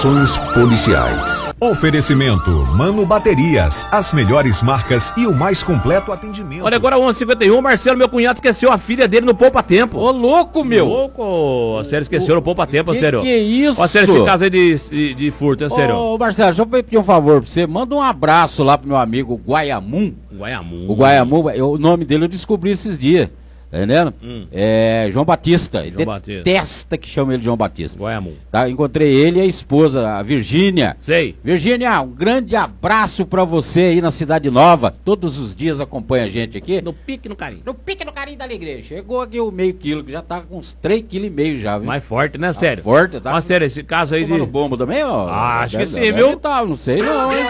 Policiais. Oferecimento Mano Baterias, as melhores marcas e o mais completo atendimento. Olha, agora 11h51, Marcelo, meu cunhado, esqueceu a filha dele no Poupa Tempo. Ô, louco, meu! Louco! Sério, esqueceu no Poupa Tempo, sério. Que é isso? Ó, sério, esse caso aí de furto, é sério. Ô, Marcelo, deixa eu pedir um favor pra você. Manda um abraço lá pro meu amigo Guaiamum. Guaiamum. O Guaiamum, o nome dele eu descobri esses dias. Tá entendendo? É João Batista. Ele detesta que chama ele de João Batista. Guaiamum. Tá, encontrei ele e a esposa, a Virgínia. Sei. Virgínia, um grande abraço pra você aí na Cidade Nova. Todos os dias acompanha a gente aqui. No pique no carinho. No pique no carinho da alegria. Chegou aqui o meio quilo, que já tá com uns 3,5 kg já, viu? Mais forte, né, sério? Forte, tá? Mas sério, esse caso aí Tomando bomba também, ó? acho que sim, viu? Tá, não sei não, hein?